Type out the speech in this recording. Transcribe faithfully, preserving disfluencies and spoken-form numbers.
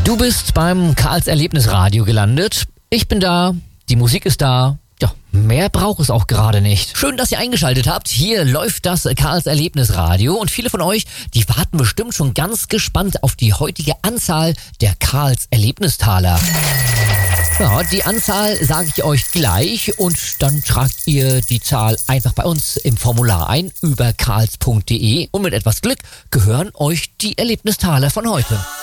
Du bist beim Karls Erlebnisradio gelandet. Ich bin da, die Musik ist da. Ja, mehr braucht es auch gerade nicht. Schön, dass ihr eingeschaltet habt. Hier läuft das Karls Erlebnisradio und viele von euch, die warten bestimmt schon ganz gespannt auf die heutige Anzahl der Karls Erlebnistaler. Ja, die Anzahl sage ich euch gleich und dann tragt ihr die Zahl einfach bei uns im Formular ein über karls punkt de und mit etwas Glück gehören euch die Erlebnistaler von heute.